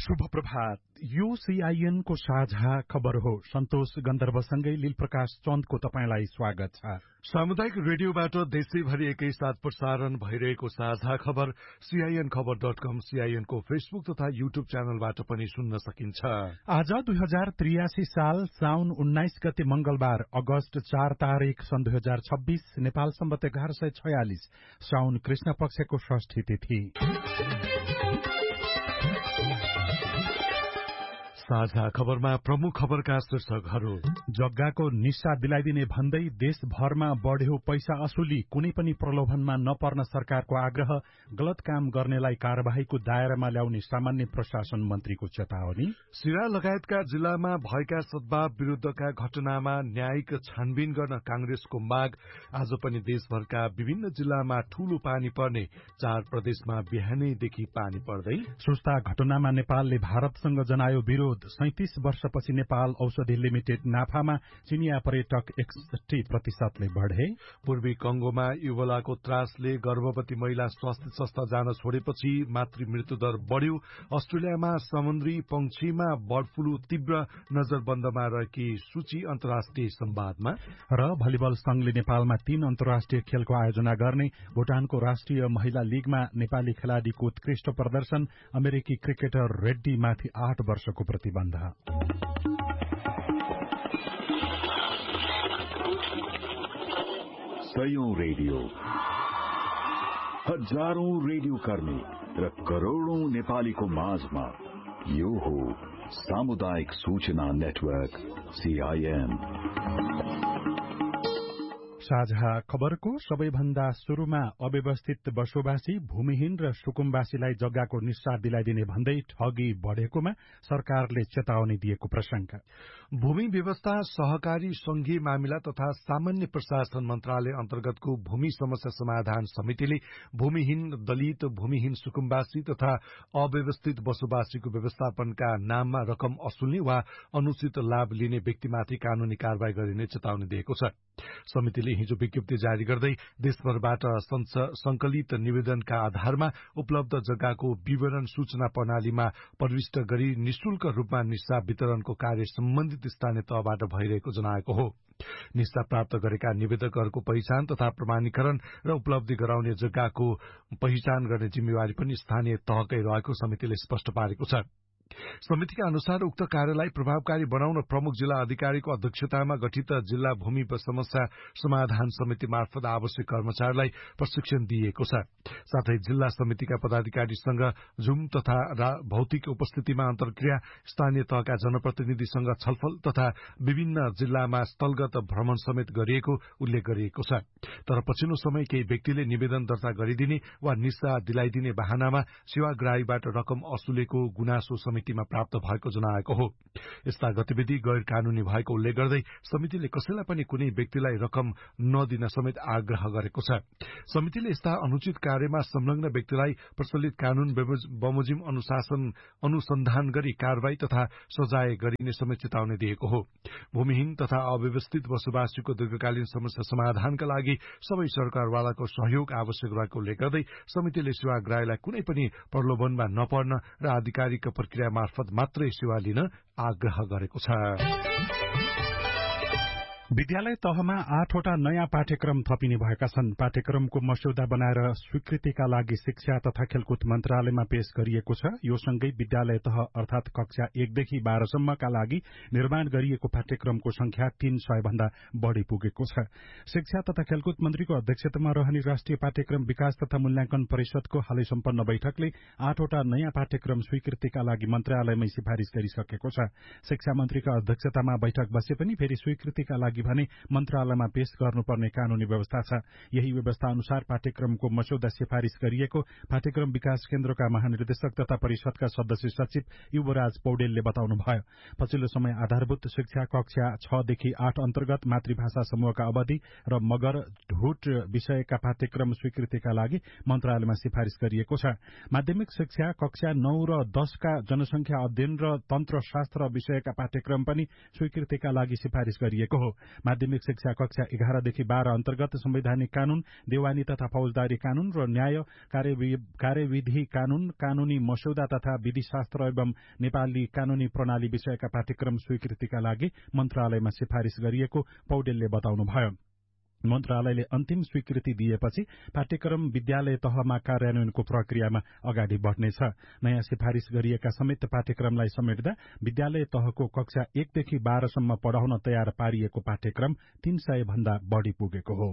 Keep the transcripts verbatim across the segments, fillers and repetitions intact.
शुभ प्रभात। यो सीआईएन को साझा खबर हो। सन्तोष गन्धर्वसँगै लील प्रकाश चन्दको तपाईंलाई स्वागत छ। सामुदायिक रेडियोबाट देशैभरि एकैसाथ प्रसारण भइरहेको साझा खबर सीआईएन खबर डट कम, सीआईएन को फेसबुक तथा यूट्यूब च्यानलबाट पनि सुन्न सकिन्छ। आज दुई हजार त्रियासी साल साउन उन्नाइस गते मंगलबार, अगस्त चार तारिक सन् दुई हजार छब्बीस, नेपाल सम्बत एघार सय छयालिस साउन कृष्ण पक्षको षष्ठी तिथि। साझा खबरमा प्रमुख खबरका शीर्षकहरू। जग्गाको निस्सा दिलाइदिने भन्दै देशभरमा बढ्यो पैसा असुली, कुनै पनि प्रलोभनमा नपर्न सरकारको आग्रह, गलत काम गर्नेलाई कार्यवाहीको दायरामा ल्याउने सामान्य प्रशासन मन्त्रीको चेतावनी। सिरा लगायतका जिल्लामा भएका सद्भाव विरूद्धका घटनामा न्यायिक छानबिन गर्न कांग्रेसको माग। आज पनि देशभरका विभिन्न जिल्लामा ठूलो पानी पर्ने, चार प्रदेशमा बिहानैदेखि पानी पर्दै। सुस्ता घटनामा नेपालले भारतसँग जनायो विरोध। सैंतीस वर्षपछि नेपाल औषधि लिमिटेड नाफामा, चिनिया पर्यटक एकसठी प्रतिशतले बढ़े। पूर्वी कंगोमा इबोलाको त्रासले गर्भवती महिला स्वास्थ्य संस्था जान छोडेपछि मातृ मृत्यु दर बढ़्यो। अस्ट्रेलियामा समुद्री पंक्षीमा बर्ड फ्लू तीव्र नजरबन्दमा रहेकी सूची अन्तर्राष्ट्रिय संवादमा। र भलिबल संघले नेपालमा तीन अन्तर्राष्ट्रिय खेलको आयोजना गर्ने। भूटानको राष्ट्रिय महिला लीगमा नेपाली खेलाड़ीको उत्कृष्ट प्रदर्शन। अमेरिकी क्रिकेटर रेड्डीमाथि आठ वर्षको प्रतिबन्ध। सयौं रेडियो, हजारौं रेडियो कर्मी र करोड़ौं नेपालीको माझमा यो हो सामुदायिक सूचना नेटवर्क सीआईएन। साझा खबरको सबैभन्दा शुरूमा अव्यवस्थित बसोबासी, भूमिहीन र सुकुम्बासीलाई जग्गाको निस्सा दिलाइदिने भन्दै ठगी बढ़ेकोमा सरकारले चेतावनी दिएको प्रसंग। भूमि व्यवस्था, सहकारी संघीय मामिला तथा सामान्य प्रशासन मन्त्रालय अन्तर्गतको भूमि समस्या समाधान समितिले भूमिहीन, दलित, भूमिहीन सुकुम्बासी तथा अव्यवस्थित बसोबासीको व्यवस्थापनका नाममा रकम असुल्ने वा अनुचित लाभ लिने व्यक्तिमाथि कानूनी कारवाही गरिने चेतावनी दिएको छ। समितिले हिजो विज्ञप्ति जारी गर्दै देशभरबाट संकलित निवेदनका आधारमा उपलब्ध जग्गाको विवरण सूचना प्रणालीमा प्रविष्ट गरी निशुल्क रूपमा निस्सा वितरणको कार्य सम्बन्धित स्थानीय तहबाट भइरहेको जनाएको हो। निस्सा प्राप्त गरेका निवेदकहरूको पहिचान तथा प्रमाणीकरण र उपलब्धि गराउने जग्गाको पहिचान गर्ने जिम्मेवारी पनि स्थानीय तहकै रहेको समितिले स्पष्ट पारेको छ। समितिका अनुसार उक्त कार्यलाई प्रभावकारी बनाउन प्रमुख जिल्ला अधिकारीको अध्यक्षतामा गठित जिल्ला भूमि समस्या समाधान समिति मार्फत आवश्यक कर्मचारीलाई प्रशिक्षण दिइएको छ। साथै जिल्ला समितिका पदाधिकारीसँग जुम तथा भौतिक उपस्थितिमा अन्तर्क्रिया, स्थानीय तहका जनप्रतिनिधिसँग छलफल तथा विभिन्न जिल्लामा स्थलगत भ्रमण समेत गरिएको उल्लेख गरिएको छ। तर पछिल्लो समय केही व्यक्तिले निवेदन दर्ता गरिदिने वा निस्सा दिलाइदिने बहानामा सेवाग्राहीबाट रकम असुलेको गुनासो समितिमा प्राप्त भएको जनाएको हो। यस्ता गतिविधि गैर कानूनी भएको उल्लेख गर्दै समितिले कसैलाई पनि कुनै व्यक्तिलाई रकम नदिन समेत आग्रह गरेको छ। समितिले यस्ता अनुचित कार्यमा संलग्न व्यक्तिलाई प्रचलित कानून बमोजिम अनुशासन अनुसन्धान गरी कारवाही तथा सजाय गरिने समेत चेतावनी दिएको हो। भूमिहीन तथा अव्यवस्थित बसोबासीको दीर्घकालीन समस्या समाधानका लागि सबै सरकारवालाको सहयोग आवश्यक रहेको उल्लेख गर्दै समितिले सेवाग्राहीलाई कुनै पनि प्रलोभनमा नपर्न र आधिकारिक प्रक्रिया मार्फत मात्रै सेवा लिन आग्रह गरेको छ। विद्यालय तहमा आठवटा नयाँ पाठ्यक्रम थपिने भएका छन्। पाठ्यक्रमको मस्यौदा बनाएर स्वीकृतिका लागि शिक्षा तथा खेलकुद मन्त्रालयमा पेश गरिएको छ। यो सँगै विद्यालय तह अर्थात कक्षा एकदेखि बाह्रसम्मका लागि निर्माण गरिएको पाठ्यक्रमको संख्या तीन सय भन्दा बढ़ी पुगेको छ। शिक्षा तथा खेलकुद मन्त्रीको अध्यक्षतामा रहने राष्ट्रिय पाठ्यक्रम विकास तथा मूल्याङ्कन परिषदको हालै सम्पन्न बैठकले आठवटा नयाँ पाठ्यक्रम स्वीकृतिका लागि मन्त्रालयमै सिफारिश गरिसकेको छ। शिक्षा मन्त्रीका अध्यक्षतामा बैठक बसे पनि फेरि स्वीकृतिका लागि भने मन्त्रालयमा पेश गर्नुपर्ने कानूनी व्यवस्था छ। यही व्यवस्था अनुसार पाठ्यक्रमको मस्यौदा सिफारिश गरिएको पाठ्यक्रम विकास केन्द्रका महानिर्देशक तथा परिषदका सदस्य सचिव युवराज पौडेलले बताउनुभयो। पछिल्लो समय आधारभूत शिक्षा कक्षा छ देखि आठ अन्तर्गत मातृभाषा समूहका अवधि र मगर ढुट विषयका पाठ्यक्रम स्वीकृतिका लागि मन्त्रालयमा सिफारिश गरिएको छ। माध्यमिक शिक्षा कक्षा नौ र दशका जनसंख्या अध्ययन र तन्त्रशास्त्र विषयका पाठ्यक्रम पनि स्वीकृतिका लागि सिफारिश गरिएको हो। माध्यमिक शिक्षा कक्षा एघारदेखि बाह्र अन्तर्गत संवैधानिक कानून, देवानी तथा फौजदारी कानून र न्याय कार्यविधि कानून, कानूनी मस्यौदा तथा विधिशास्त्र एवं नेपाली कानूनी प्रणाली विषयका पाठ्यक्रम स्वीकृतिका लागि मन्त्रालयमा सिफारिश गरिएको पौडेलले बताउनुभयो। मन्त्रालयले अन्तिम स्वीकृति दिएपछि पाठ्यक्रम विद्यालय तहमा कार्यान्वयनको प्रक्रियामा अगाडि बढ़नेछ। नयाँ सिफारिश गरिएका समेत पाठ्यक्रमलाई समेट्दा विद्यालय तहको कक्षा एकदेखि बाह्रसम्म पढ़ाउन तयार पारिएको पाठ्यक्रम तीन सय भन्दा बढ़ी पुगेको हो।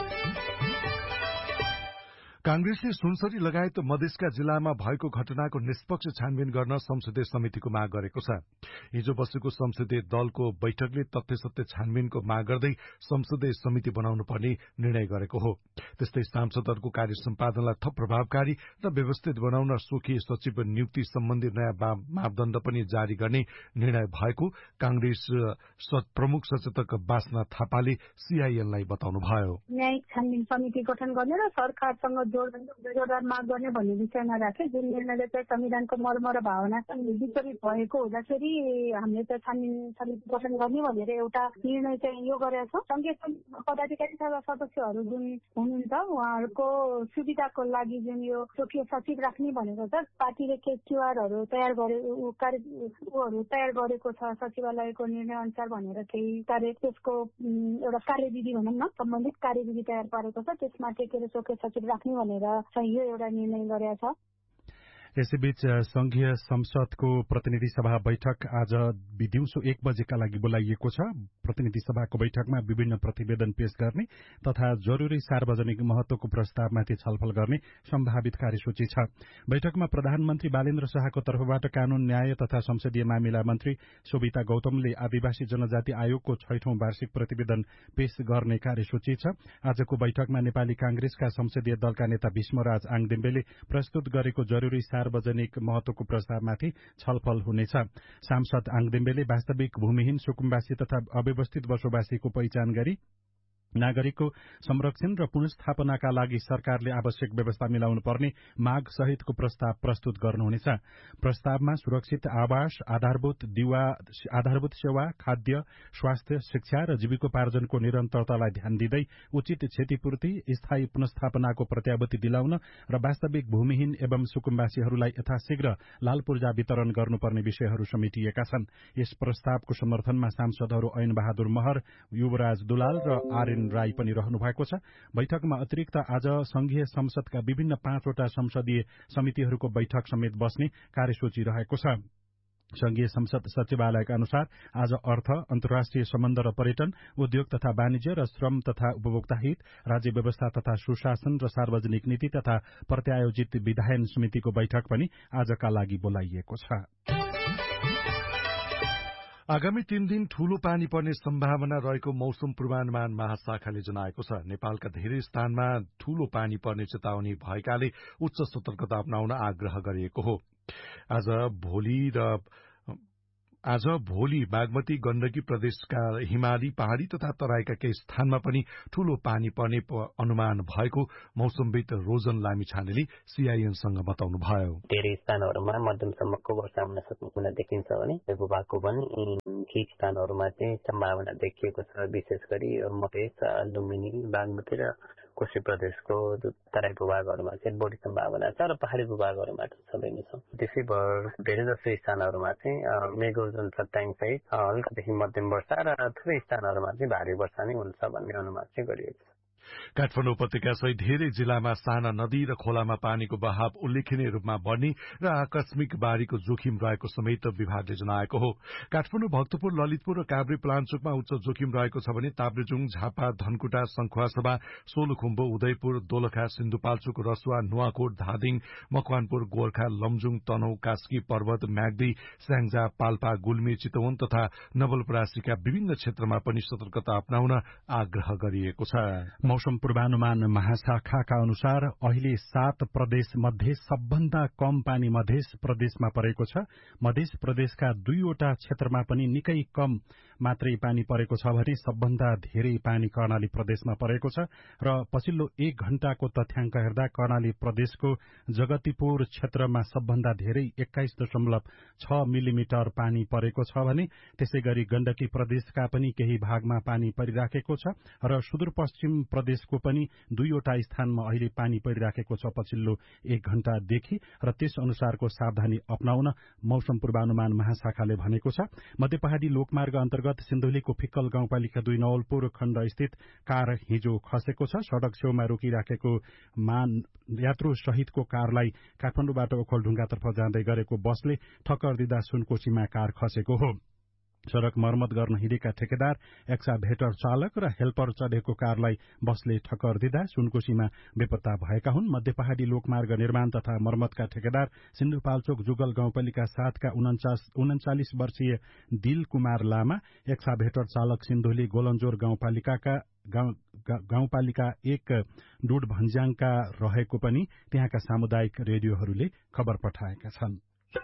कांग्रेसले सुनसरी लगायत मधेसका जिल्लामा भएको घटनाको निष्पक्ष छानबिन गर्न संसदीय समितिको माग गरेको छ। हिजो बसेको संसदीय दलको बैठकले तथ्य सत्य छानबिनको माग गर्दै संसदीय समिति बनाउनु पर्ने निर्णय गरेको हो। त्यस्तै सांसदहरूको कार्य सम्पादनलाई थप प्रभावकारी र व्यवस्थित बनाउन स्वकीय सचिव नियुक्ति सम्बन्धी नयाँ मापदण्ड पनि जारी गर्ने निर्णय भएको कांग्रेस प्रमुख सचेतक बासना थापाले सीआईएनलाई बताउनुभयो। न्यायिक छानबिन समिति गठन गर्ने र सरकारसँग जोरदार माग गर्ने भन्ने विषयमा राखे जुन निर्णयले चाहिँ संविधानको मर्म र भावना विपरीत भएको हुँदाखेरि हामीले चाहिँ छानबिन समिति गठन गर्ने भनेर एउटा निर्णय चाहिँ यो गरेका छौँ। संघीय पदाधिकारी तथा सदस्यहरू जुन हुनुहुन्छ उहाँहरूको सुविधाको लागि जुन यो स्वकीय सचिव राख्ने भनेको छ पार्टीले के क्यूआरहरू तयार गरेको तयार गरेको छ सचिवालयको निर्णय अनुसार भनेर केही कार्य त्यसको एउटा कार्यविधि भनौँ न सम्बन्धित कार्यविधि तयार पारेको छ। त्यसमा टेकेर स्वकीय सचिव राख्ने भनेर चाहिँ यो एउटा निर्णय गरेको छ। यसैबीच संघीय संसदको प्रतिनिधि सभा बैठक आज दिउँसो एक बजेका लागि बोलाइएको छ। प्रतिनिधि सभाको बैठकमा विभिन्न प्रतिवेदन पेश गर्ने तथा जरूरी सार्वजनिक महत्वको प्रस्तावमाथि छलफल गर्ने सम्भावित कार्यसूची छ। बैठकमा प्रधानमन्त्री बालेन्द्र शाहको तर्फबाट कानून न्याय तथा संसदीय मामिला मन्त्री शोभिता गौतमले आदिवासी जनजाति आयोगको छैठौं वार्षिक प्रतिवेदन पेश गर्ने कार्यसूची छ। आजको बैठकमा नेपाली कांग्रेसका संसदीय दलका नेता भीष्मराज आङदेम्बेले प्रस्तुत गरेको जरूरी सार्वजनिक महत्वको प्रस्तावमाथि छलफल हुनेछ। सांसद आङदेम्बेले वास्तविक भूमिहीन सुकुम्बासी तथा अव्यवस्थित बसोबासीको पहिचान गरी नागरिकको संरक्षण र पुनर्स्थापनाका लागि सरकारले आवश्यक व्यवस्था मिलाउनु पर्ने माग सहितको प्रस्ताव प्रस्तुत गर्नुहुनेछ। प्रस्तावमा सुरक्षित आवास, आधारभूत दिवा आधारभूत सेवा, खाद्य, स्वास्थ्य, शिक्षा र जीविकोपार्जनको निरन्तरतालाई ध्यान दिँदै उचित क्षतिपूर्ति, स्थायी पुनर्स्थापनाको प्रत्याभूति दिलाउन र वास्तविक भूमिहीन एवं सुकुम्बासीहरूलाई यथाशीघ्र लाल पूर्जा वितरण गर्नुपर्ने विषयहरू समेटिएका छन्। यस प्रस्तावको समर्थनमा सांसदहरू ऐन बहादुर महर, युवराज दुलाल र आर्यन राई पनि रहनु भएको छ। बैठकमा अतिरिक्त आज संघीय संसदका विभिन्न पाँचवटा संसदीय समितिहरूको बैठक समेत बस्ने कार्यसूची रहेको छ। संघीय संसद सचिवालयका अनुसार आज अर्थ, अन्तर्राष्ट्रिय सम्बन्ध र पर्यटन, उद्योग तथा वाणिज्य र श्रम तथा उपभोक्ता हित, राज्य व्यवस्था तथा सुशासन र सार्वजनिक नीति तथा प्रत्यायोजित विधायन समितिको बैठक पनि आजका लागि बोलाइएको छ। आगामी तीन दिन ठूलो पानी पर्ने सम्भावना रहेको मौसम पूर्वानुमान महाशाखाले जनाएको छ। नेपालका धेरै स्थानमा ठूलो पानी पर्ने चेतावनी भएकाले उच्च सतर्कता अपनाउन आग्रह गरिएको हो। आज भोलि र आज भोलि बागमती गण्डकी प्रदेशका हिमाली पहाड़ी तथा तराईका केही स्थानमा पनि ठूलो पानी पर्ने अनुमान भएको मौसमविद रोजन लामिछानेले सीआईएनसँग बताउनुभयो। धेरै स्थानहरूमा मध्यमसम्मको वर्षा हुन सक्ने देखिन्छ भने भूभागको पनि केही स्थानहरूमा चाहिँ सम्भावना देखिएको छ। विशेष गरी मधेस, लुम्बिनी, बागमती र कोशी प्रदेशको तराई भूभागहरूमा चाहिँ बढी सम्भावना छ र पहाड़ी भूभागहरूमा छँदै नै छ। त्यसै भएर धेरै जसो स्थानहरूमा चाहिँ मेघोजन चट्याङ सहित हल्कादेखि मध्यम वर्षा र थुप्रै स्थानहरूमा चाहिँ भारी वर्षा नै हुन्छ भन्ने अनुमान चाहिँ गरिएको छ। काठमाडौँ उपत्यका सहित धेरै जिल्लामा साना नदी र खोलामा पानीको बहाव उल्लेखनीय रूपमा बढ़ने र आकस्मिक बाढ़ीको जोखिम रहेको समेत विभागले जनाएको हो। काठमाडौँ, भक्तपुर, ललितपुर र काभ्रे प्लाञ्चोकमा उच्च जोखिम रहेको छ भने ताप्लेजुङ, झापा, धनकुटा, सङ्खुवासभा, सोलुखुम्बु, उदयपुर, दोलखा, सिन्धुपाल्चोक, रसुवा, नुवाकोट, धादिङ, मकवानपुर, गोर्खा, लमजुङ, तनहु, कास्की, पर्वत, म्याग्दी, स्याङ्जा, पाल्पा, गुल्मी, चितवन तथा नवलपरासीका विभिन्न क्षेत्रमा पनि सतर्कता अपनाउन आग्रह गरिएको छ। मौसम पूर्वानुमान महाशाखाका अनुसार अहिले सात प्रदेश मध्ये सबभन्दा कम पानी मध्य प्रदेशमा परेको छ। मध्य प्रदेशका दुईवटा क्षेत्रमा पनि निकै कम मात्रै पानी परेको छ भने सबभन्दा धेरै पानी कर्णाली प्रदेशमा परेको छ र पछिल्लो एक घण्टाको तथ्याङ्क हेर्दा कर्णाली प्रदेशको जगतीपुर क्षेत्रमा सबभन्दा धेरै एक्काइस दशमलव छ मिलिमिटर पानी परेको छ भने त्यसै गरी गण्डकी प्रदेशका पनि केही भागमा पानी परिराखेको छ र सुदूरपश्चिम प्रदेशको पनि दुईवटा स्थानमा अहिले पानी परिराखेको छ पछिल्लो एक घण्टादेखि र त्यस अनुसारको सावधानी अपनाउन मौसम पूर्वानुमान महाशाखाले भनेको छ। मध्य पहाड़ी लोकमार्ग अन्तर्गत सिन्धुलीको फिक्कल गाउँपालिका दुई नवलपुर खण्ड स्थित कार हिजो खसेको छ। सड़क छेउमा रोकिराखेको मान यात्रु सहितको कारलाई काठमाडौँबाट ओखलढुङ्गातर्फ जाँदै गरेको बसले ठक्कर दिँदा सुनकोशीमा कार खसेको हो। सड़क मर्मत गर्न हिँडेका ठेकेदार, एक्साभेटर चालक र हेल्पर चढेको कारलाई बसले ठक्कर दिँदा सुनकोशीमा बेपत्ता भएका हुन्। मध्य पहाड़ी लोकमार्ग निर्माण तथा मर्मतका ठेकेदार सिन्धुपाल्चोक जुगल गाउँपालिका सातका उन्चालिस वर्षीय दिल कुमार लामा, एक्साभेटर चालक सिन्धुली गोलन्जोर गाउँपालिकाका गाउँपालिका एक डुड भन्ज्याङका रहेको पनि त्यहाँका सामुदायिक रेडियोहरूले खबर पठाएका छन्।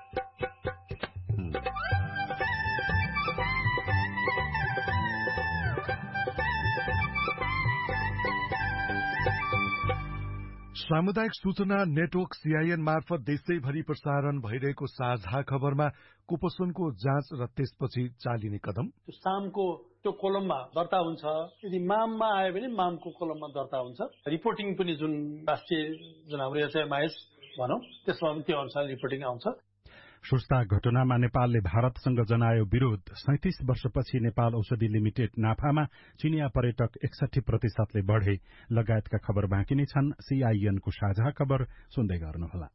सामुदायिक सूचना नेटवर्क सीआईएन मार्फत देशैभरि प्रसारण भइरहेको साझा खबरमा कुपोषणको जाँच र त्यसपछि चालिने कदम। सामको त्यो कोलममा दर्ता हुन्छ, यदि माममा आयो भने मामको कोलममा दर्ता हुन्छ। रिपोर्टिङ पनि जुन राष्ट्रिय जुन हाम्रो एचएमआइएस भनौँ त्यसमा पनि त्यो अनुसार रिपोर्टिङ आउँछ। सुस्ता घटनामा नेपालले भारतसँग जनायो विरोध। सैंतिस वर्षपछि नेपाल औषधि लिमिटेड नाफामा चिनिया पर्यटक एकसठी प्रतिशतले बढ़े लगायतका खबर बाँकी नै छन्। सीआईएनको साझा खबर सुन्दै गर्नुहोला।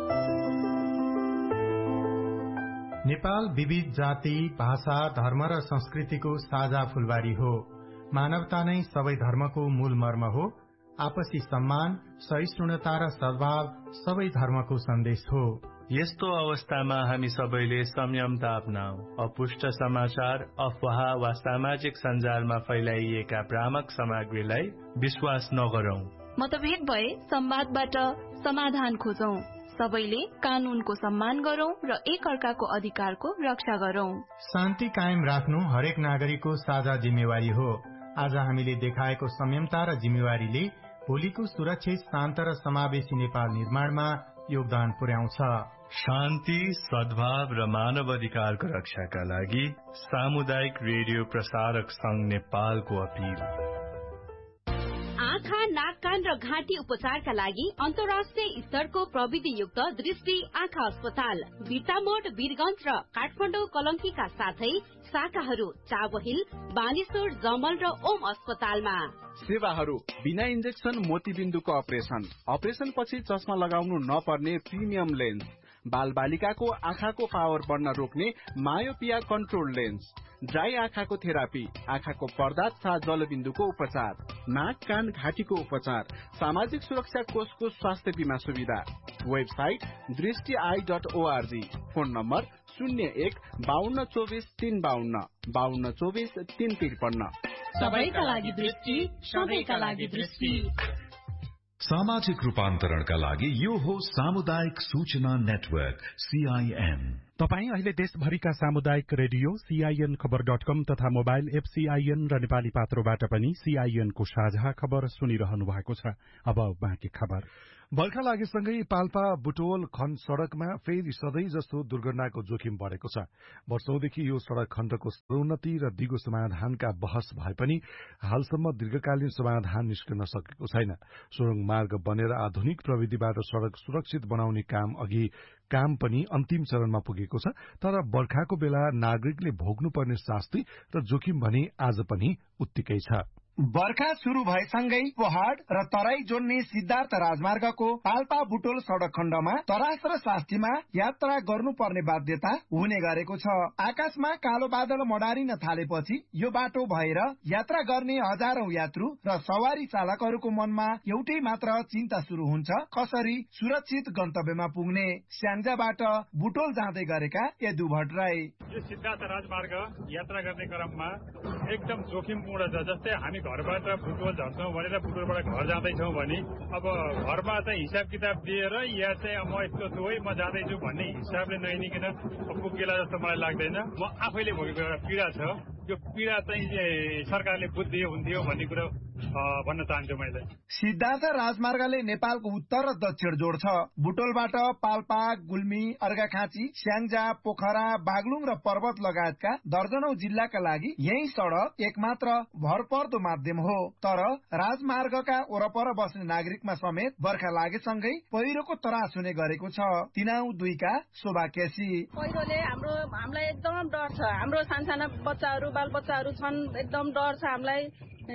नेपाल विविध जाति, भाषा, धर्म र संस्कृतिको साझा फूलबारी हो। मानवता नै सबै धर्मको मूल मर्म हो। आपसी सम्मान, सहिष्णुता र सद्भाव सबै धर्मको सन्देश हो। यस्तो अवस्थामा हामी सबैले संयमता अपनाऊ। अपुष्ट समाचार, अफवाह वा सामाजिक सञ्जालमा फैलाइएका भ्रामक सामग्रीलाई विश्वास नगरौं। मतभेद भए संवादबाट समाधान खोजौं। सबैले कानूनको सम्मान गरौं र एक अर्काको अधिकारको रक्षा गरौं। शान्ति कायम राख्नु हरेक नागरिकको साझा जिम्मेवारी हो। आज हामीले देखाएको संयमता र जिम्मेवारीले भोलिको सुरक्षित, शान्त र समावेशी नेपाल निर्माणमा योगदान पुर्याउँछ। शान्ति, सद्भाव र मानव अधिकारको रक्षाका लागि सामुदायिक रेडियो प्रसारक संघ नेपालको अपील। आँखा, नाक, कान र घाँटी उपचारका लागि अन्तर्राष्ट्रिय स्तरको प्रविधियुक्त दृष्टि आँखा अस्पताल बिर्तामोड, वीरगञ्ज र काठमाडौँ कलंकीका साथै शाखाहरू चाबहिल, बानेश्वर, जमल र ओम अस्पतालमा। सेवाहरू बिना इन्जेक्सन मोतीबिन्दुको अपरेसन, अपरेसन पछि चस्मा लगाउनु नपर्ने प्रिमियम लेन्स, बाल बालिकाको आँखाको पावर बढ्न रोक्ने मायोपिया कन्ट्रोल लेन्स, ड्राई आँखाको थेरापी, आँखाको पर्दा तथा जलबिन्दुको उपचार, नाक, कान, घाँटीको उपचार, सामाजिक सुरक्षा कोषको स्वास्थ्य बीमा सुविधा। वेबसाइट दृष्टि I dot ORG. Phone number शून्य एक बाहन्न चौबिस तीन बाहन्न बाहन्न चौबिस तीन त्रिपन्न। सबैका लागि दृष्टि, सबैका लागि दृष्टि। सामाजिक रूपान्तरणका लागि यो हो सामुदायिक सूचना नेटवर्क सीआईएन। तपाई अहिले देशभरिका सामुदायिक रेडियो सीआईएन खबर डट कम तथा मोबाइल एप सीआईएन र नेपाली पात्रोबाट पनि सीआईएनको साझा खबर सुनिरहनु भएको छ। अब बाँकी खबर। बर्खा लागेसँगै पाल्पा बुटोल खण्ड सड़कमा फेरि सधैँ जस्तो दुर्घटनाको जोखिम बढ़ेको छ। वर्षौंदेखि यो सड़क खण्डको स्तरोन्नति र दिगो समाधानका बहस भए पनि हालसम्म दीर्घकालीन समाधान निस्कन सकेको छैन। सुरुङ मार्ग बनेर आधुनिक प्रविधिबाट सड़क सुरक्षित बनाउने काम अघि काम पनि अन्तिम चरणमा पुगेको छ। तर बर्खाको बेला नागरिकले भोग्नुपर्ने शास्ति र जोखिम भने आज पनि उत्तिकै छ। बर्खा शुरू भएसँगै पहाड़ र तराई जोड्ने सिद्धार्थ राजमार्गको पाल्पा बुटोल सड़क खण्डमा तरास र शास्तिमा यात्रा गर्नुपर्ने बाध्यता हुने गरेको छ। आकाशमा कालो बादल मडारिन थालेपछि यो बाटो भएर यात्रा गर्ने हजारौं यात्रु र सवारी चालकहरूको मनमा एउटै मात्र चिन्ता शुरू हुन्छ, कसरी सुरक्षित गन्तव्यमा पुग्ने। स्याङ्जाबाट बुटोल जाँदै गरेका यदु भट्टराई। यो सिद्धार्थ राजमार्ग यात्रा गर्ने क्रममा एकदम जोखिमपूर्ण छ। जस्तै हामी घरबाट बुटोल झर्छौँ भनेर बुटोलबाट घर जाँदैछौँ भने अब घरमा चाहिँ हिसाब किताब दिएर या चाहिँ म यस्तो छु है म जाँदैछु भन्ने हिसाबले नहिँडिकन पुगेला जस्तो मलाई लाग्दैन। म आफैले भोगेको एउटा पीडा छ, यो पीडा चाहिँ सरकारले बुझ्दियो हुन्थ्यो भन्ने कुरो भन्न चाहन्छु मैले। सिद्धार्थ राजमार्गले नेपालको उत्तर र दक्षिण जोड्छ। बुटोलबाट पाल्पा, गुल्मी, अर्घाखाँची, स्याङ्जा, पोखरा, बागलुङ र पर्वत लगायतका दर्जनौं जिल्लाका लागि यही सड़क एकमात्र भरपर्दो माध्यम हो। तर राजमार्गका वरपर बस्ने नागरिकमा समेत बर्खा लागेसँगै पहिरोको त्रास हुने गरेको छ। तिनाउ दुईका शोभा केसी। पहिरोले हाम्रो हामीलाई एकदम डर छ। हाम्रो सानसाना बच्चाहरू बाल बच्चाहरू छन्, एकदम डर छ हामीलाई।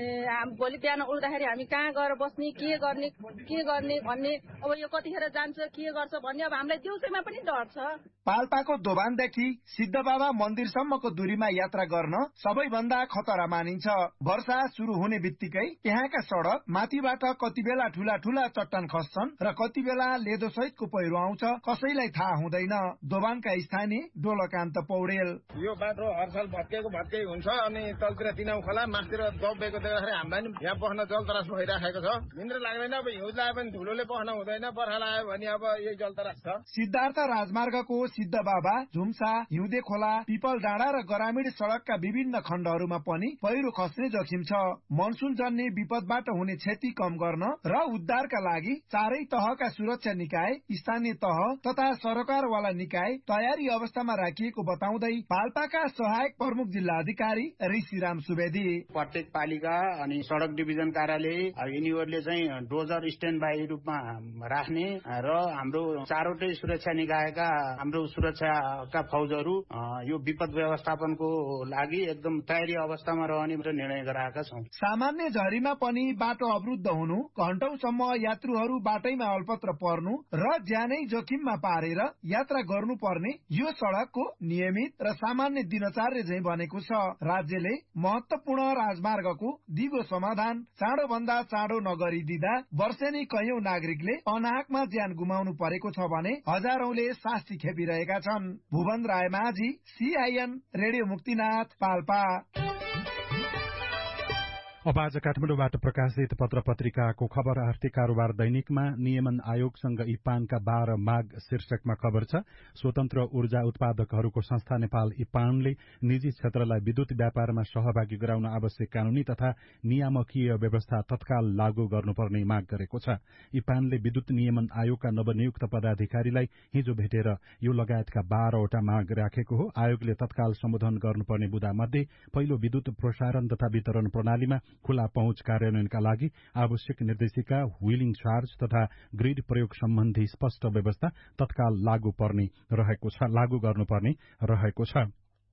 भोलि बिहान उठ्दाखेरि हामी कहाँ गएर बस्ने, के गर्ने के गर्ने भन्ने, अब यो कतिखेर जान्छ के गर्छ भन्ने अब हामीलाई दिउँसोमा पनि डर छ। पाल्पाको दोभानदेखि सिद्ध बाबा मन्दिरसम्मको दूरीमा यात्रा गर्न सबैभन्दा खतरा मानिन्छ। वर्षा शुरू हुने बित्तिकै यहाँका सड़क माथिबाट कति बेला ठूला ठूला चट्टान खस्छन् र कति बेला लेदो सहितको पहिरो आउँछ, कसैलाई थाहा हुँदैन। दोभानका स्थानीय डोलकान्त पौडेल। यो बाटो हरसाल भत्केको भत्कै हुन्छ अनि तलतिर तिनाउ खोला मासतिर दबेको देख्दाखेरि हामीलाई नि यहाँ बस्न जलतरास भइराखेको छ। निन्द्र लाग्दैन। अब हिउँ लगाए पनि धुलोले बस्न हुँदैन, बर्खा लाग्यो भने अब यही जलतरास छ। सिद्धार्थ राजमार्गको सिद्ध बाबा, झुम्सा, हिउँदे खोला, पिपल डाँडा र ग्रामीण सड़कका विभिन्न खण्डहरूमा पनि पहिरो खस्ने जोखिम छ। मनसुन जन्ने विपदबाट हुने क्षति कम गर्न र उद्धारका लागि चारै तहका सुरक्षा निकाय, स्थानीय तह तथा सरकारवाला निकाय तयारी अवस्थामा राखिएको बताउँदै पाल्पाका सहायक प्रमुख जिल्ला अधिकारी ऋषिराम सुवेदी। प्रत्येक पालिका अनि सड़क डिभिजन कार्यालय यिनीहरूले चाहिँ डोजर स्ट्यान्ड बाई रूपमा राख्ने र हाम्रो चारवटै सुरक्षा निकायका हाम्रो सुरक्षाका फौजहरू यो विपद व्यवस्थापनको लागि एकदम तयारी अवस्थामा रहने निर्णय गराएका छौं। सामान्य झरीमा पनि बाटो अवरुद्ध हुनु, घण्टौसम्म यात्रुहरू बाटैमा अल्पत्र पर्नु र ज्यानै जोखिममा पारेर यात्रा गर्नुपर्ने यो सड़कको नियमित र सामान्य दिनचर्या झैं बनेको छ। राज्यले महत्वपूर्ण राजमार्गको दिगो समाधान चाँडो भन्दा चाँडो नगरिदिँदा वर्षेनी कैयौं नागरिकले अनाहकमा ज्यान गुमाउनु परेको छ भने हजारौंले शास्ति खेपिरहेका छन्। Bhuwan Raimajhi, CIN radio Muktinath, Palpa. अब आज काठमाडौँबाट प्रकाशित पत्र पत्रिकाको खबर आर्थिक कारोबार दैनिकमा नियमन आयोगसँग इपानका बाह्र माग शीर्षकमा खबर छ। स्वतन्त्र ऊर्जा उत्पादकहरूको संस्था नेपाल इपानले निजी क्षेत्रलाई विद्युत व्यापारमा सहभागी गराउन आवश्यक कानूनी तथा नियामकीय व्यवस्था तत्काल लागू गर्नुपर्ने माग गरेको छ। इपानले विद्युत नियमन आयोगका नवनियुक्त पदाधिकारीलाई हिजो भेटेर यो लगायतका बाह्रवटा माग राखेको हो। आयोगले तत्काल सम्बोधन गर्नुपर्ने बुँदामध्ये पहिलो विद्युत प्रसारण तथा वितरण प्रणालीमा खुला पहुँच कार्यान्वयनका लागि आवश्यक निर्देशिका, व्हीलिङ चार्ज तथा ग्रिड प्रयोग सम्बन्धी स्पष्ट व्यवस्था तत्काल लागू पर्ने रहेको छ लागू गर्नुपर्ने रहेको छ।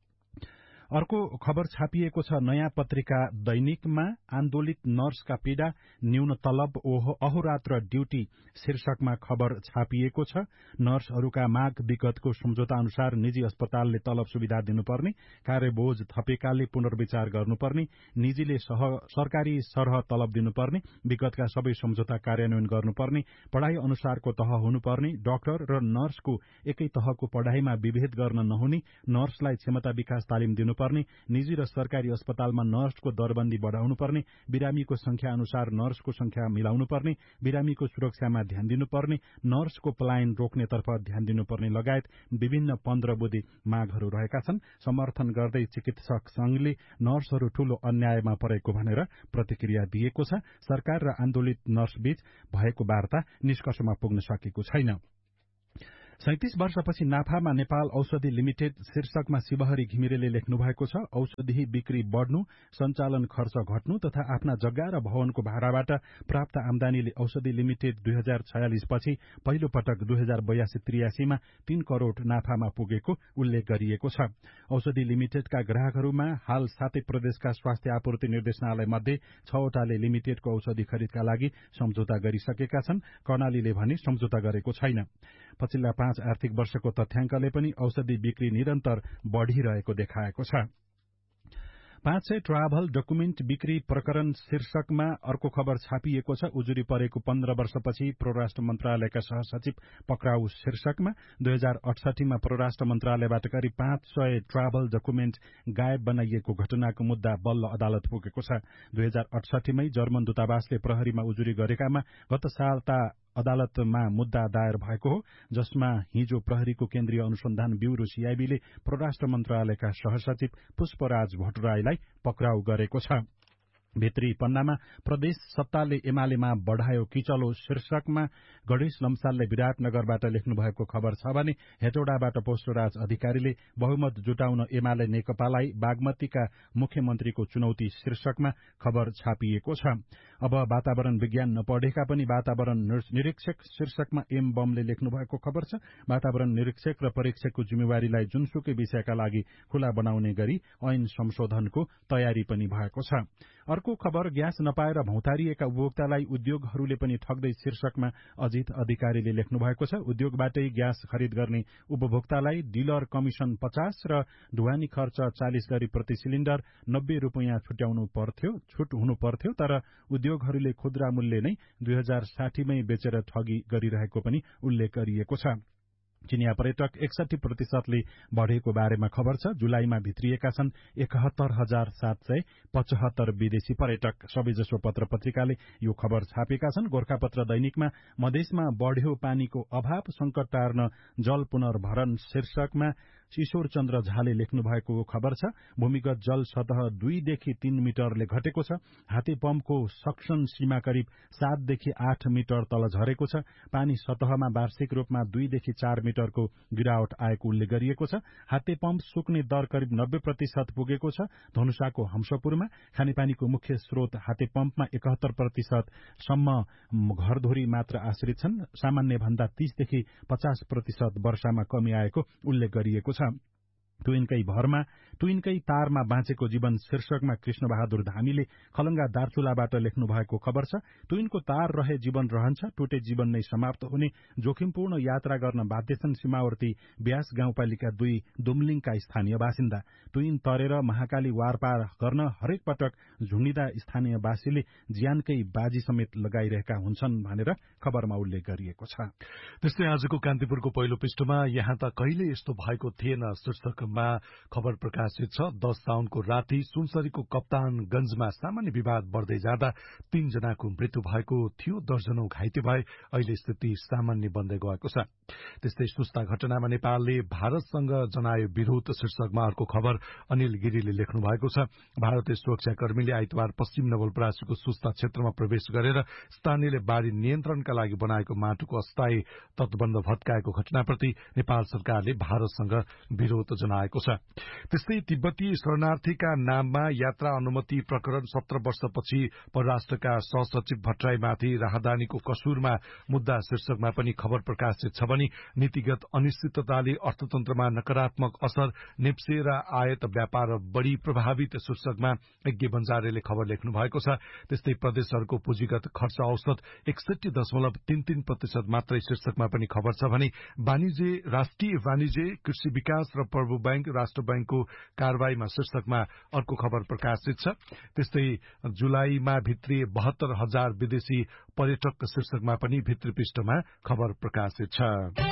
अर्को खबर छापिएको छ नयाँ पत्रिका दैनिकमा आन्दोलित नर्सका पीड़ा, न्यून तलब, अहोरात्र ड्यूटी शीर्षकमा खबर छापिएको छ। नर्सहरूका माग विगतको सम्झौता अनुसार निजी अस्पतालले तलब सुविधा दिनुपर्ने, कार्यबोझ थपेकाले पुनर्विचार गर्नुपर्ने, निजीले सरकारी सरह तलब दिनुपर्ने, विगतका सबै सम्झौता कार्यान्वयन गर्नुपर्ने, पढ़ाई अनुसारको तह हुनुपर्ने, डाक्टर र नर्सको एकै तहको पढ़ाईमा विभेद गर्न नहुने, नर्सलाई क्षमता विकास तालिम दिनु पर्ने, निजी र सरकारी अस्पतालमा नर्सको दरबन्दी बढ़ाउनु पर्ने, बिरामीको संख्या अनुसार नर्सको संख्या मिलाउनु पर्ने, बिरामीको सुरक्षामा ध्यान दिनुपर्ने, नर्सको पलायन रोक्नेतर्फ ध्यान दिनुपर्ने लगायत विभिन्न पन्ध्र बुँदे मागहरू रहेका छन्। समर्थन गर्दै चिकित्सक संघले नर्सहरू ठूलो अन्यायमा परेको भनेर प्रतिक्रिया दिएको छ। सरकार र आन्दोलित नर्सबीच भएको वार्ता निष्कर्षमा पुग्न सकेको छैन। सैंतिस वर्षपछि नाफामा नेपाल औषधि लिमिटेड शीर्षकमा शिवहरी घिमिरेले लेख्नु भएको छ। औषधि बिक्री बढ़नु, सञ्चालन खर्च घट्नु तथा आफ्ना जग्गा र भवनको भाडाबाट प्राप्त आमदानीले औषधि लिमिटेड दुई हजार छयालिस पछि पहिलो पटक दुई हजार बयासी त्रियासीमा तीन करोड़ नाफामा पुगेको उल्लेख गरिएको छ। औषधि लिमिटेडका ग्राहकहरूमा हाल सातै प्रदेशका स्वास्थ्य आपूर्ति निर्देशनालय मध्ये छवटाले लिमिटेडको औषधि खरिदका लागि सम्झौता गरिसकेका छन्। कर्णालीले भने सम्झौता गरेको छैन। पछिल्ला पाँच आर्थिक वर्षको तथ्याङ्कले पनि औषधि बिक्री निरन्तर बढ़िरहेको देखाएको छ। पाँच सय ट्राभल डकुमेन्ट बिक्री प्रकरण शीर्षकमा अर्को खबर छापिएको छ। उजुरी परेको पन्ध्र वर्षपछि परराष्ट्र मन्त्रालयका सहसचिव पक्राउ शीर्षकमा दुई हजार अठसठीमा परराष्ट्र मन्त्रालयबाट करिब पाँच सय ट्राभल डकुमेन्ट गायब बनाइएको घटनाको मुद्दा बल्ल अदालत पुगेको छ। दुई हजार अठसठीमै जर्मन दूतावासले प्रहरीमा उजुरी गरेकामा गत साता अदालतमा मुद्दा दायर भएको हो, जसमा हिजो प्रहरीको केन्द्रीय अनुसन्धान ब्यूरो सीआईबीले परराष्ट्र मन्त्रालयका सहसचिव पुष्पराज भट्टराईलाई पक्राउ गरेको छ। भित्री पन्नामा प्रदेश सत्ताले एमालेमा बढायो किचलो शीर्षकमा गणेश लम्सालले विराटनगरबाट लेख्नु भएको खबर छ भने हेटौडाबाट पोष्टराज अधिकारीले बहुमत जुटाउन एमाले नेकपालाई बागमतीका मुख्यमन्त्रीको चुनौती शीर्षकमा खबर छापिएको छ। अब वातावरण विज्ञान नपढेका पनि वातावरण निरीक्षक शीर्षकमा एम बमले लेख्नु भएको खबर छ। वातावरण निरीक्षक र परीक्षकको जिम्मेवारीलाई जुनसुकै विषयका लागि खुला बनाउने गरी ऐन संशोधनको तयारी पनि भएको छ। अर्को खबर ग्यास नपाएर भौतारिएका उपभोक्तालाई उद्योगहरूले पनि ठग्दै शीर्षकमा अजित अधिकारीले लेख्नु भएको छ। उद्योगबाटै ग्यास खरिद गर्ने उपभोक्तालाई डिलर कमिशन पचास र ढुवानी खर्च चालिस गरी प्रति सिलिण्डर नब्बे रूपियाँ छुट्याउनु पर्थ्यो छुट हुनु पर्थ्यो तर उद्योगहरूले खुद्रा मूल्य नै दुई हजार साठीमै बेचेर ठगी गरिरहेको पनि उल्लेख गरिएको छ। चिनिया पर्यटक एकसठी प्रतिशतले बढ़ेको बारेमा खबर छ। जुलाईमा भित्रिएका छन् एकहत्तर हजार सात सय पचहत्तर विदेशी पर्यटक। सबैजसो पत्र पत्रिकाले यो खबर छापेका छन्। गोर्खापत्र दैनिकमा मधेसमा बढ़्यो पानीको अभाव, संकट टार्न जल पुनर्भरण शीर्षकमा ईश्वर चन्द्र झाले लेख्नु भएको खबर छ। भूमिगत जल सतह दुईदेखि तीन मिटरले घटेको छ। हाते पम्पको सक्सन सीमा करिब सातदेखि आठ मिटर तल झरेको छ। पानी सतहमा वार्षिक रूपमा दुईदेखि चार मिटरको गिरावट आएको उल्लेख गरिएको छ। हाते पम्प सुक्ने दर करिब नब्बे प्रतिशत पुगेको छ। धनुषाको हंसपुरमा खानेपानीको मुख्य स्रोत हाते पम्पमा एकहत्तर प्रतिशत सम्म घरधुरी मात्र आश्रित छन्। सामान्य भन्दा तीसदेखि पचास प्रतिशत वर्षामा कमी आएको उल्लेख गरिएको छ। टुइनकै भरमा टुइनकै तारमा बाँचेको जीवन शीर्षकमा कृष्ण बहादुर धामीले खलंगा दार्चुलाबाट लेख्नु भएको खबर छ। टुइनको तार रहे जीवन रहन्छ, टुटे जीवन नै समाप्त हुने। जोखिमपूर्ण यात्रा गर्न बाध्य छन् सीमावर्ती ब्यास गाउँपालिका दुई दुमलिङका स्थानीय बासिन्दा। टुइन तरेर महाकाली वारपार गर्न हरेक पटक झुण्डिँदा स्थानीयवासीले ज्यानकै बाजी समेत लगाइरहेका हुन्छन् भनेर खबरमा उल्लेख गरिएको छ। त्यस्तै आजको कान्तिपुरको पहिलो पृष्ठमा यहाँ त कहिले यस्तो भएको थिएन शीर्षकमा खबर प्रकाशित छ। दस साउनको राति सुनसरीको कप्तानगंजमा सामान्य विवाद बढ्दै जाँदा तीन जनाको मृत्यु भएको थियो, दर्जनौं घाइते भए। अहिले स्थिति सामान्य बन्दै गएको छ। त्यस्तै सुस्ता घटनामा नेपालले भारतसँग जनायो विरोध शीर्षकमा अर्को खबर अनिल गिरीले लेख्नु भएको छ। भारतीय सुरक्षाकर्मीले आइतबार पश्चिम नवलपरासीको सुस्ता क्षेत्रमा प्रवेश गरेर स्थानीयले बाढ़ी नियन्त्रणका लागि बनाएको माटोको अस्थायी तटबन्ध भत्काएको घटनाप्रति नेपाल सरकारले भारतसँग विरोध जनाएको छ। त्यस्तै तिब्बती शरणार्थीका नाममा यात्रा अनुमति प्रकरण सत्र वर्षपछि परराष्ट्रका सहसचिव भट्टराईमाथि राहदानीको कसुरमा मुद्दा शीर्षकमा पनि खबर प्रकाशित छ भने नीतिगत अनिश्चितताले अर्थतन्त्रमा नकारात्मक असर, नेप्से र आयात व्यापार बढ़ी प्रभावित शीर्षकमा यज्ञ बन्जारेले खबर लेख्नु भएको छ। त्यस्तै प्रदेशहरूको पुँजीगत खर्च औसत एकसठी दशमलव तीन तीन प्रतिशत मात्रै शीर्षकमा पनि खबर छ भने वाणिज्य राष्ट्रिय वाणिज्य कृषि विकास र प्रभु बैंक राष्ट्र बैंकको कारवाहीमा शीर्षकमा अर्को खबर प्रकाशित छ। त्यस्तै जुलाईमा भित्री बहत्तर हजार विदेशी पर्यटक शीर्षकमा पनि भित्री पृष्ठमा खबर प्रकाशित छ।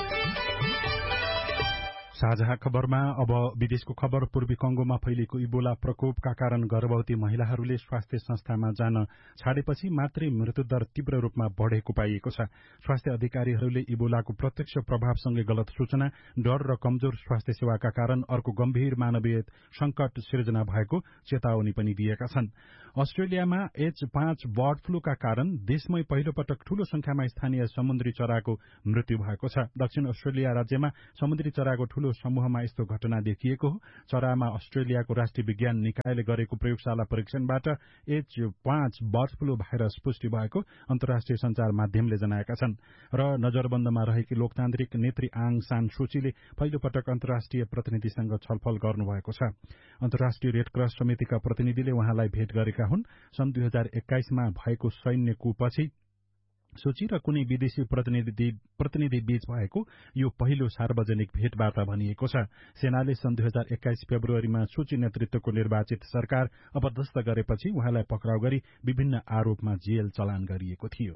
साझा खबरमा अब विदेशको खबर। पूर्वी कंगोमा फैलिएको इबोला प्रकोपका कारण गर्भवती महिलाहरूले स्वास्थ्य संस्थामा जान छाडेपछि मातृ मृत्युदर तीव्र रूपमा बढ़ेको पाइएको छ। स्वास्थ्य अधिकारीहरूले इबोलाको प्रत्यक्ष प्रभावसँगै गलत सूचना, डर र कमजोर स्वास्थ्य सेवाका कारण अर्को गम्भीर मानवीय संकट सिर्जना भएको चेतावनी पनि दिएका छन्। अस्ट्रेलियामा एच पाँच बर्ड फ्लूका कारण देशमै पहिलो पटक ठूलो संख्यामा स्थानीय समुद्री चराको मृत्यु भएको छ। दक्षिण अस्ट्रेलिया राज्यमा समुद्री चराको ठूलो समूहमा यस्तो घटना देखिएको हो। चरामा अस्ट्रेलियाको राष्ट्रिय विज्ञान निकायले गरेको प्रयोगशाला परीक्षणबाट एच पाँच बर्ड फ्लू भाइरस पुष्टि भएको अन्तर्राष्ट्रिय संचार माध्यमले जनाएका छन्। र नजरबन्दमा रहेकी लोकतान्त्रिक नेत्री आङ सान सूचीले पहिलो पटक अन्तर्राष्ट्रिय प्रतिनिधिसँग छलफल गर्नुभएको छ। अन्तर्राष्ट्रिय रेड क्रस समितिका प्रतिनिधिले उहाँलाई भेट गरेका हुन्। सन् दुई हजार एक्काइसमा भएको सैन्य कुपछि सूची र कुनै विदेशी प्रतिनिधि प्रतिनिधि बीच भएको यो पहिलो सार्वजनिक भेटवार्ता भनिएको छ। सेनाले सन् दुई हजार एक्काइस फेब्रुअरीमा सूची नेतृत्वको निर्वाचित सरकार अपदस्थ गरेपछि उहाँलाई पक्राउ गरी विभिन्न आरोपमा जेल चलान गरिएको थियो।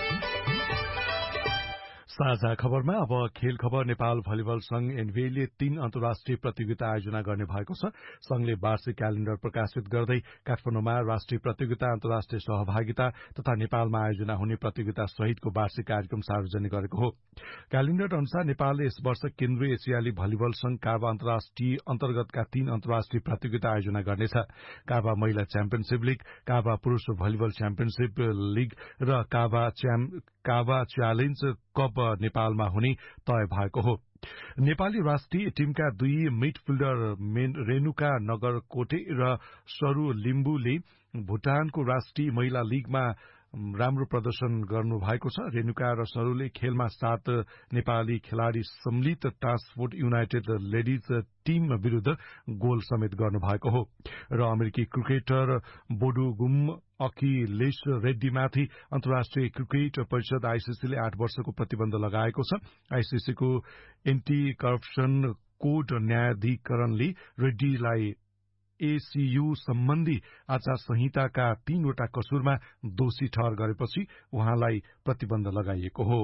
साझा खबरमा अब खेल खबर। नेपाल भलिबल संघ एनभीएले तीन अन्तर्राष्ट्रिय प्रतियोगिता आयोजना गर्ने भएको छ। संघले वार्षिक क्यालेण्डर प्रकाशित गर्दै काठमाडौँमा राष्ट्रिय प्रतियोगिता, अन्तर्राष्ट्रिय सहभागिता तथा नेपालमा आयोजना हुने प्रतियोगिता सहितको वार्षिक कार्यक्रम सार्वजनिक गरेको हो। क्यालेण्डर अनुसार नेपालले यस वर्ष केन्द्रीय एसियाली भलिबल संघ काबा अन्तर्राष्ट्रिय अन्तर्गतका तीन अन्तर्राष्ट्रिय प्रतियोगिता आयोजना गर्नेछ। काबा महिला च्याम्पियनशीप लीग, काबा पुरूष भलिबल च्याम्पियनशीप लीग र काबा च्याम काबा च्यालेन्ज कप नेपालमा हुने तय भएको हो। नेपाली राष्ट्रिय टीमका दुई मिडफिल्डर रेणुका नगरकोटे र सरू लिम्बुले भूटानको राष्ट्रिय महिला लीगमा राम्रो प्रदर्शन गर्नु भएको छ। रेणुका र सरूले खेलमा सात नेपाली खेलाड़ी सम्मिलित ट्रान्सपोर्ट युनाइटेड लेडिज टीम विरूद्ध गोल समेत गर्नु भएको हो। र अमेरिकी क्रिकेटर बोडुगुम अखिलेश रेड्डीमाथि अन्तर्राष्ट्रिय क्रिकेट परिषद आईसीसीले आठ वर्षको प्रतिबन्ध लगाएको छ। आईसीसीको एन्टी करप्सन कोड न्यायाधिकरणले रेड्डीलाई एसीयू सम्बन्धी आचार संहिताका तीनवटा कसुरमा दोषी ठहर गरेपछि उहाँलाई प्रतिबन्ध लगाइएको हो।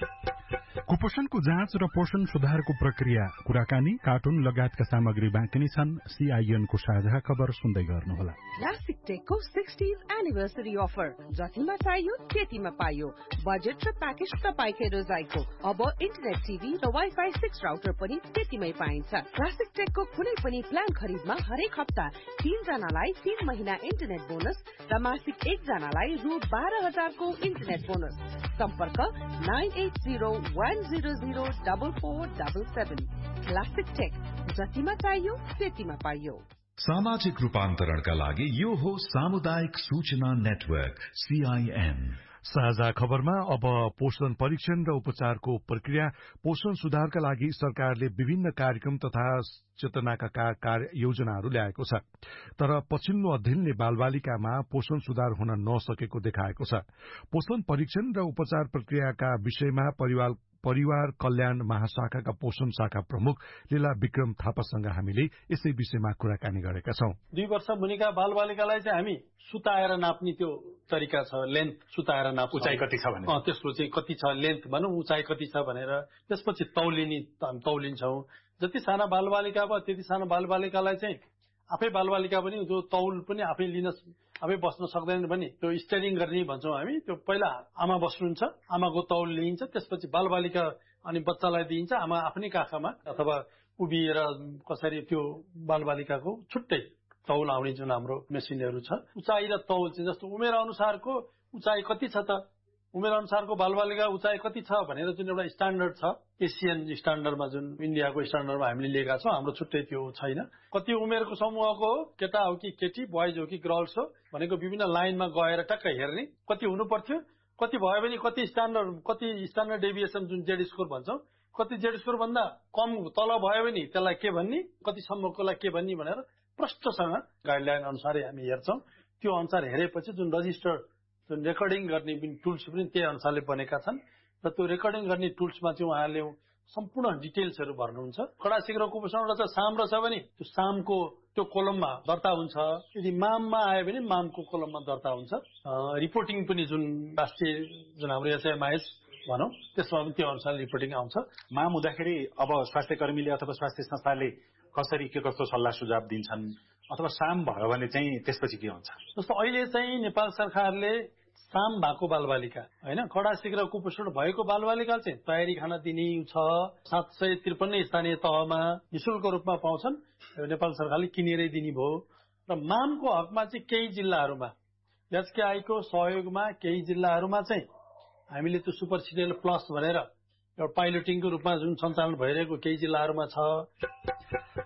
कुपोषणको जाँच र पोषण सुधारको प्रक्रिया, कुराकानी, कार्टुन लगायतका सामग्री बाँकी छन्। सीआईएनको साझा खबर सुन्दै गर्नुहोला। क्लासिक टेकको सिक्सटीज एनिभर्सरी अफर, जतिमा चाहियो त्यतिमा पाइयो। बजेट र प्याकेज तपाईँकै रोजाइको। अब इन्टरनेट टिभी र वाइफाई सिक्स राउटर पनि त्यतिमै पाइन्छ। क्लासिक टेकको कुनै पनि प्लान खरिदमा हरेक हप्ता तीन जनालाई तीन महिना इन्टरनेट बोनस र मासिक एक जनालाई रु बाह्र हजारको इन्टरनेट बोनस। सम्पर्क nine at zero one zero zero double four double seven. Classic take, जतिमा चाहियो त्यतिमा पाइयो। सामाजिक रूपान्तरणका लागि यो हो सामुदायिक सूचना नेटवर्क सीआईएन। साझा खबरमा अब पोषण परीक्षण र उपचारको प्रक्रिया। पोषण सुधारका लागि सरकारले विभिन्न कार्यक्रम तथा चेतनाका कार्य योजनाहरू ल्याएको छ। तर पछिल्लो अध्ययनले बालबालिकामा पोषण सुधार हुन नसकेको देखाएको छ। पोषण परीक्षण र उपचार प्रक्रियाका विषयमा परिवार परिवार कल्याण महाशाखाका पोषण शाखा प्रमुख लीला विक्रम थापासँग हामीले यसै विषयमा कुराकानी गरेका छौं। दुई वर्ष मुनिका बालबालिकालाई चाहिँ हामी सुताएर नाप्ने त्यो तरिका छ, लेन्थ सुताएर नाप, उचाइ कति छ भने त्यसको चाहिँ कति छ लेन्थ भनौँ, उचाइ कति छ भनेर त्यसपछि तौलिने हामी तौलिन्छौँ। जति साना बालबालिका भयो त्यति साना बालबालिकालाई चाहिँ आफै बालबालिका पनि जो तौल पनि आफै लिन आफै बस्न सक्दैन भने त्यो स्टेरिङ गर्ने भन्छौँ हामी। त्यो पहिला आमा बस्नुहुन्छ, आमाको तौल लिइन्छ, त्यसपछि बालबालिका अनि बच्चालाई दिइन्छ आमा आफ्नै काखमा अथवा उभिएर कसरी त्यो बालबालिकाको छुट्टै तौल आउने जुन हाम्रो मेसिनहरू छ। उचाइ र तौल चाहिँ जस्तो उमेर अनुसारको उचाइ कति छ त, उमेर अनुसारको बालबालिका उचाइ कति छ भनेर जुन एउटा स्ट्यान्डर्ड छ, एसियन स्ट्यान्डर्डमा जुन इन्डियाको स्ट्यान्डर्डमा हामीले लिएका छौँ, हाम्रो छुट्टै त्यो छैन। कति उमेरको समूहको हो, केटा हो कि केटी, बोइज हो कि गर्ल्स हो भनेको विभिन्न लाइनमा गएर टक्क हेर्ने कति हुनु पर्थ्यो, कति भयो भने कति स्ट्यान्डर्ड कति स्ट्यान्डर्ड डेभिएसन जुन जेड स्कोर भन्छौँ, कति जेड स्कोर भन्दा कम तल भयो भने त्यसलाई के भन्ने, कतिसम्मकोलाई के भन्ने भनेर प्रष्टसँग गाइडलाइन अनुसारै हामी हेर्छौँ। त्यो अनुसार हेरेपछि जुन रजिस्टर जुन रेकर्डिङ गर्ने टुल्स पनि त्यही अनुसारले बनेका छन् र त्यो रेकर्डिङ गर्ने टुल्समा चाहिँ उहाँले सम्पूर्ण डिटेल्सहरू भर्नुहुन्छ। कडा शीघ्र कुपोषण र साम र छ भने त्यो सामको त्यो कोलममा दर्ता हुन्छ, यदि माममा आयो भने मामको कोलममा दर्ता हुन्छ। रिपोर्टिङ पनि जुन राष्ट्रिय जुन हाम्रो एसएमआइएस भनौँ त्यसमा पनि त्यो अनुसार रिपोर्टिङ आउँछ। माम हुँदाखेरि अब स्वास्थ्य कर्मीले अथवा स्वास्थ्य संस्थाले कसरी के कस्तो सल्लाह सुझाव दिन्छन्, अथवा साम भयो भने चाहिँ त्यसपछि के हुन्छ? जस्तो अहिले चाहिँ नेपाल सरकारले साम भएको बालबालिका होइन कडा शीघ्र कुपोषण भएको बालबालिका चाहिँ तयारी खाना दिने छ। सात सय त्रिपन्न स्थानीय तहमा निःशुल्क रूपमा पाउँछन्, नेपाल सरकारले किनेरै दिने भयो। र मामको हकमा चाहिँ केही जिल्लाहरूमा एचकेआईको सहयोगमा केही जिल्लाहरूमा चाहिँ हामीले त्यो सुपर सिरियल प्लस भनेर एउटा पाइलटिङको रूपमा जुन सञ्चालन भइरहेको केही जिल्लाहरूमा छ।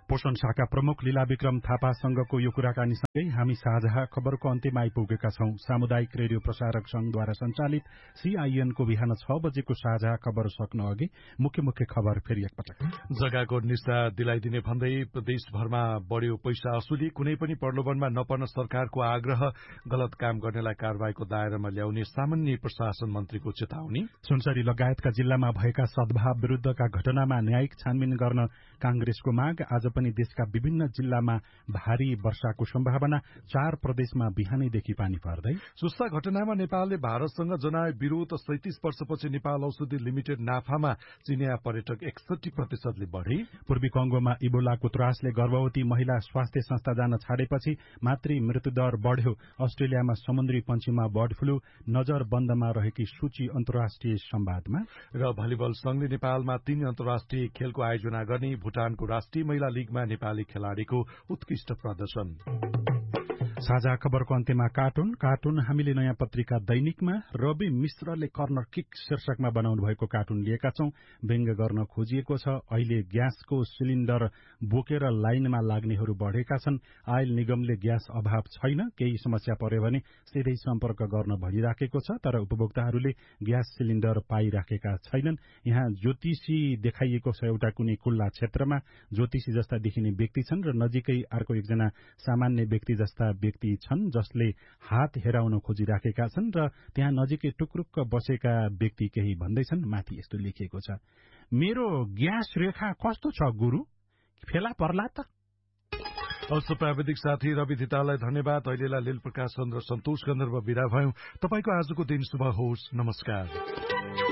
पोषण शाखा प्रमुख लीला विक्रम थापासँगको यो कुराकानीसँगै हामी साझा खबरको अन्त्यमा आइपुगेका छौं। सामुदायिक रेडियो प्रसारक संघद्वारा सञ्चालित सीआईएनको बिहान छ बजेको साझा खबर सक्न अघि मुख्य मुख्य खबर फेरि एकपटक। जग्गाको निस्ता दिलाइदिने भन्दै देशभरमा बढ्यो पैसा असुली, कुनै पनि प्रलोभनमा नपर्न सरकारको आग्रह, गलत काम गर्नेलाई कारवाहीको दायरामा ल्याउने सामान्य प्रशासन मन्त्रीको चेतावनी। सुनसरी लगायतका जिल्लामा भएका सद्भाव विरूद्धका घटनामा न्यायिक छानबिन गर्न कांग्रेसको माग। आज पनि देशका विभिन्न जिल्लामा भारी वर्षाको सम्भावना, चार प्रदेशमा बिहानैदेखि पानी पर्दै। सुस्ता घटनामा नेपालले भारतसँग जनाए विरोध। सैतिस वर्षपछि नेपाल औषधि लिमिटेड नाफामा चिनिया पर्यटक एकसठी प्रतिशतले बढ़े। पूर्वी कंगोमा इबोलाको त्रासले गर्भवती महिला स्वास्थ्य संस्था जान छाडेपछि मातृ मृत्युदर बढ़्यो। अस्ट्रेलियामा समुद्री पंक्षीमा बर्ड फ्लू, नजर बन्दमा रहेकी सूची। अन्तर्राष्ट्रिय संवादमा र भलिबल संघले नेपालमा तीन अन्तर्राष्ट्रिय खेलको आयोजना गर्ने। भूटानको राष्ट्रिय महिला लीगमा नेपाली खेलाड़ीको उत्कृष्ट प्रदर्शन। साझा खबरको अन्त्यमा कार्टुन कार्टुन हामीले नयाँ पत्रिका दैनिकमा रवि मिश्रले कर्नर किक शीर्षकमा बनाउनु भएको कार्टुन लिएका छौं। व्यङ्ग्य गर्न खोजिएको छ। अहिले ग्यासको सिलिण्डर बोकेर लाइनमा लाग्नेहरू बढ़ेका छन्। आयल निगमले ग्यास अभाव छैन, केही समस्या पर्यो भने सिधै सम्पर्क गर्न भनिराखेको छ, तर उपभोक्ताहरूले ग्यास सिलिण्डर पाइराखेका छैनन्। यहाँ ज्योतिषी देखाइएको छ। एउटा कुनै खुल्ला क्षेत्रमा ज्योतिषी जस्ता देखिने व्यक्ति छन् र नजिकै अर्को एकजना सामान्य व्यक्ति जस्ता व्यक्ति छन् जसले हात हेराउन खोजिराखेका छन् र त्यहाँ नजिकै टुक्रुक्क बसेका व्यक्ति केही भन्दैछन्। माथि यस्तो लेखिएको छ, मेरो ग्यास रेखा कस्तो छ गुरु, फेला पर्ला त। अवश्य प्राविधिक साथी रवि धितालाई धन्यवाद। अहिलेलाई लील प्रकाशन र सन्तोष गन्धर्व विदा भयौं। तपाईको आजको दिन शुभ होस्। नमस्कार।